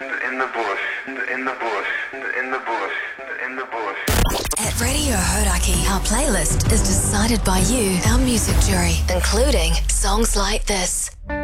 in the bush, in the bush, in the bush, in the bush. At Radio Hodaki, our playlist is decided by you, our music jury, including songs like this.